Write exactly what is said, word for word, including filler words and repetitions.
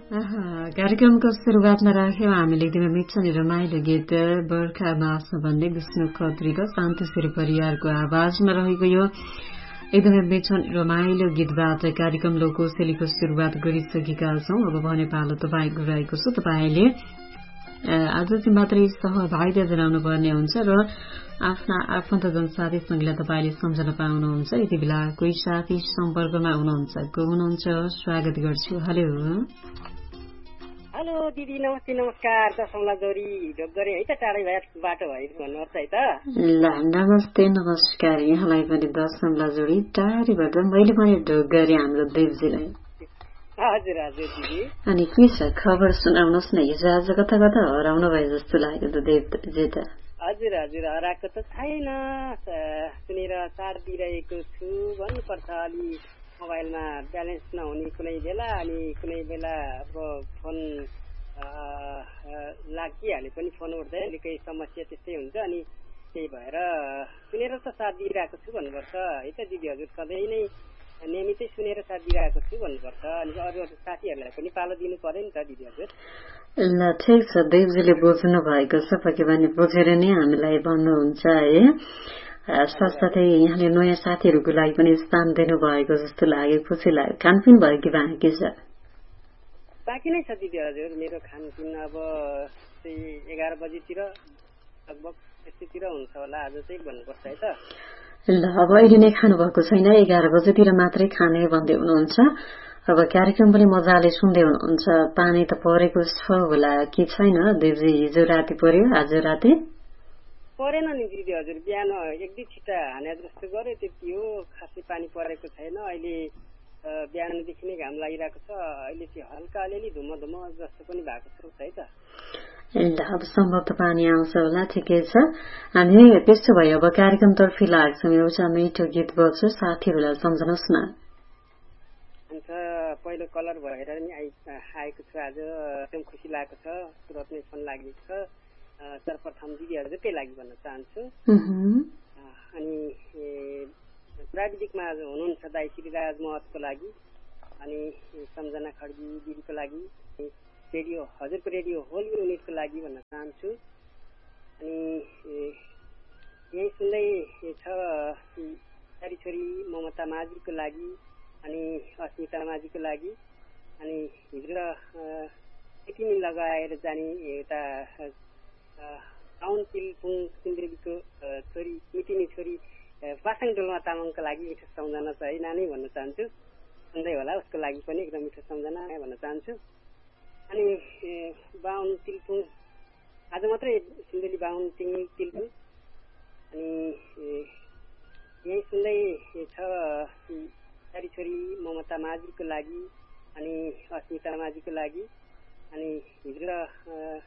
आहा, कार्यक्रमको सुरुवातमा राख्यौं हामीले एकदमै मिठो नि रमाइलो गीत बर्खा मास भन्ने विष्णु खत्रीको शान्तश्री परियारको आवाजमा रहेको यो एकदमै मिठो रमाइलो गीतबाट कार्यक्रम लोकसेलीको सुरुवात गरिसकेका छौं। अब भने पालो तपाईँको रहेको छु। तपाईँले आज चाहिँ मात्रै सहभागिता जनाउनु पर्ने हुन्छ र आफ्ना आफन्तजन साथीसँगलाई तपाईँले सम्झन पाउनुहुन्छ। यति बेला कोही साथी सम्पर्कमा हुनुहुन्छ, को हुनुहुन्छ स्वागत गर्छु। हेलो हेलो दिदी, नमस्ते नमस्कार। दशमला जोरी ढोकगरे है त, टाढै बाटो भए भन्नुहोस् है त। ल नमस्ते नमस्कार, यहाँलाई पनि दशमला जोडी टाढीबाट मैले पनि ढोक गरे हाम्रो देवजीलाई। हजुर हजुर दिदी। अनि के छ खबर सुनाउनुहोस् न, हिजो आज कता कता हराउनु भयो जस्तो लाग्यो त देवजी त। हजुर हजुर हराएको त छैन, सुनेर साथ दिइरहेको छु भन्नुपर्छ। अलि मोबाइलमा ब्यालेन्स नहुने कुनै बेला, अनि कुनै बेला अब फोन लागिहाले पनि फोन उठ्दै अलिकति समस्या त्यस्तै हुन्छ। अनि त्यही भएर सुनेर त साथ दिइरहेको छु भन्नुपर्छ है त दिदी। हजुर सधैँ नै नियमितै सुनेर साथ दिइरहेको छु भन्नुपर्छ। अनि अरू अरू साथीहरूलाई पनि पालो दिनु पर्यो नि त दिदी। हजुर ल ठिक छ, देवजीले बुझ्नु भएको छ, पक्कै पनि बुझेर नै हामीलाई भन्नुहुन्छ है। साथसाथै यहाँले नयाँ साथीहरूको लागि पनि स्थान दिनु भएको जस्तो लाग्यो, खुसी लाग्यो। खानपिन भयो कि बाँकी छ? बाँकी नै छ दिदी। हजुर मेरो खानपिन अब चाहिँ एघार बजीतिर लगभग त्यस्तोतिर हुन्छ होला आज चाहिँ भन्नुपर्छ है त। ल अब अहिले नै खानुभएको छैन, एघार बजेतिर मात्रै खाने भन्दै हुनुहुन्छ। अब कार्यक्रम पनि मजाले सुन्दै हुनुहुन्छ। पानी त परेको छ होला कि छैन देवजी? हिजो राति पर्यो, आज राति परेन नि दिदी। हजुर बिहान एक दुई छिटा हाने जस्तो गर्यो, त्यति हो, खासै पानी परेको छैन। अहिले बिहानदेखि नै घाम लागिरहेको छ। अहिले चाहिँ हल्का अलिअलि धुम्म धुम्म जस्तो पनि भएको छ है त। ल अब सम्भव त पानी आउँछ होला, ठिकै छ। हामी त्यसो भए अब कार्यक्रमतर्फी लाग्छौँ, एउटा मिठो गीत बज्छ, साथीहरूलाई सम्झनुहोस् न। अन्त पहिलो कलर भएर नि आएको छु आज, एकदम खुसी लागेको छ। तुरत नै फोन लागेको छ। सर्वप्रथम दिदी हजुरकै लागि भन्न चाहन्छु। अनि प्राविधिकमा हुनुहुन्छ दाई श्रीराज महतको लागि, अनि सम्झना खड्गी दिदीको लागि, रेडियो हजुरको रेडियो होल युनिटको लागि भन्न चाहन्छु। अनि यही सुन्दै छ छोरी छोरी ममता माझीको लागि, अनि अस्मिता माझीको लागि, अनि हिजो सिक्किम लगाएर जाने एउटा टाउन तिलपुङ सिन्देलीको छोरी मिटिने छोरी पासाङ डोल्मा तामाङको लागि मिठो सम्झना छ है नानी भन्न चाहन्छु। सुन्दै होला, उसको लागि पनि एकदम मिठो सम्झना भन्न चाहन्छु। अनि बाहुन तिलपुङ आज मात्रै सिन्देली बाहुन तिङ तिलपुङ, अनि यही सुन्दै छ छोरी छोरी ममता माझीको लागि, अनि अस्मिता माझीको लागि, अनि हिजो